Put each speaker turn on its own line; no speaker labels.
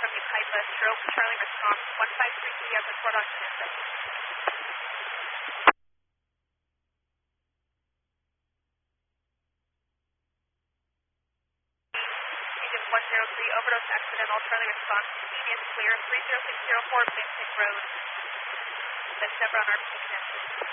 from the Kaipa, stroke, Charlie response, 1533 as report on transit. Agent 103, overdose accidental, Charlie response, scene is clear, 30604 Mintic Road, the Chevron RP 10.